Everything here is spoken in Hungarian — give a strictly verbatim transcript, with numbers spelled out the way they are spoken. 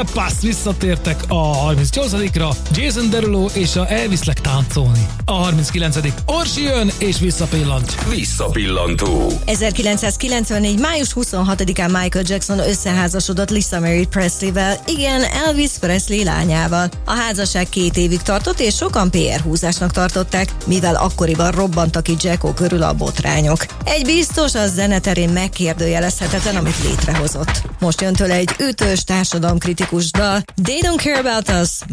Pass visszatértek a harmincnyolcadikra, Jason Derulo és a Elviszlek táncolni. A harminckilencedik Orsi jön és visszapillant. Visszapillantó. ezerkilencszázkilencvennégy. május huszonhatodikán Michael Jackson összeházasodott Lisa Marie Presleyvel, igen, Elvis Presley lányával. A házasság két évig tartott, és sokan pé er húzásnak tartották, mivel akkoriban robbantak ki Jacko körül a botrányok. Egy biztos, a zeneterén megkérdőjelezhetetlen, amit létrehozott. Most jön tőle egy ütős társadalomkritikus dal, They Don't Care About Us,